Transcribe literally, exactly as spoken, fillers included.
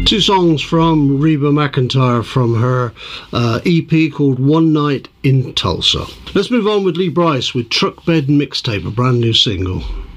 Two songs from Reba McEntire from her uh, E P called One Night in Tulsa. Let's move on with Lee Brice with Truck Bed Mixtape, a brand new single.